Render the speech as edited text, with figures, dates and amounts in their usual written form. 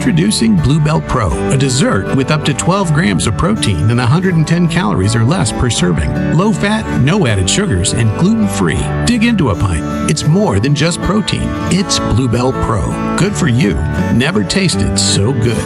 Introducing Bluebell Pro, a dessert with up to 12 grams of protein and 110 calories or less per serving. Low fat, no added sugars, and gluten-free. Dig into a pint. It's more than just protein. It's Bluebell Pro. Good for you. Never tasted so good.